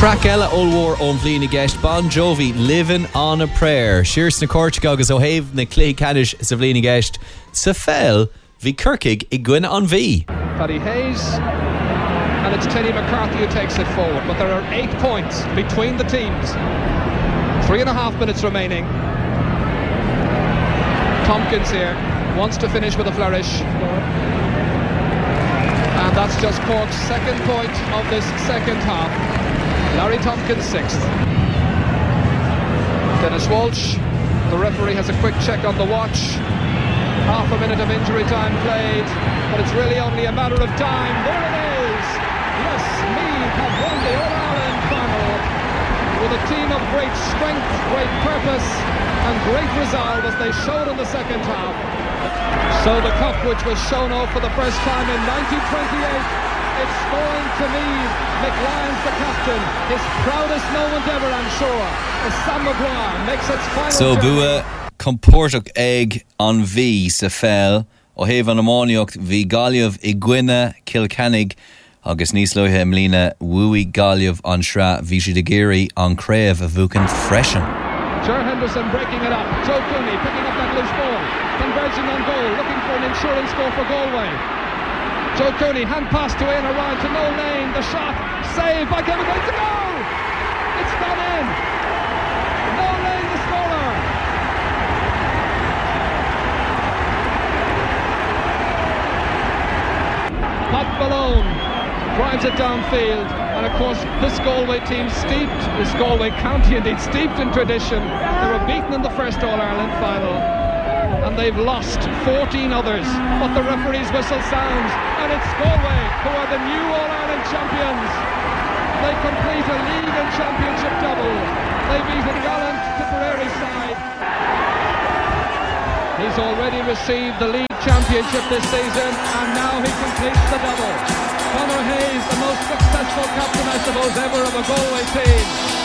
Track ella Ulwar on Vlina Guest Bon Jovi Living on a Prayer. Shears na Cortigal agus O'Have na Clay Canish sa Vlina Guest sa fell vi Kirkig I gwyn on V. Paddy Hayes, and it's Teddy McCarthy who takes it forward, but there are 8 points between the teams. 3.5 minutes remaining. Tompkins here wants to finish with a flourish, and that's just Cork's second point of this second half. Larry Tompkins 6th. Dennis Walsh, the referee, has a quick check on the watch. Half a minute of injury time played, but it's really only a matter of time. There it is! Yes, Meath have won the All-Ireland final with a team of great strength, great purpose and great resolve, as they showed in the second half. So the cup, which was shown off for the first time in 1928, it's going to Meath. Mick Lyons, the captain, his proudest moment ever, I'm sure, as Sam Maguire makes its final. So Bua Comportach egg on V sa fell O'Have an amóniocht vi Galliov I Gwynna Kilcannig agus níos loithe mlína Wui Galliov an Shra vi si de Geary an Crave a Vukan freshen. Ger Henderson breaking it up. Joe Cooney picking up that loose ball, converging on goal, looking for an insurance goal for Galway. Joe Cooney, hand pass to Ian O'Ryan to Noel Lane, the shot, saved by Kevin Gray to go! It's gone in! Noel Lane, the scorer! Pat Malone drives it downfield, and of course this Galway team this Galway county indeed, steeped in tradition. They were beaten in the first All-Ireland final, and they've lost 14 others, but the referee's whistle sounds, and it's Galway who are the new All-Ireland champions. They complete a league and championship double. They beat a gallant Tipperary side. He's already received the league championship this season, and now he completes the double. Conor Hayes, the most successful captain, I suppose, ever of a Galway team.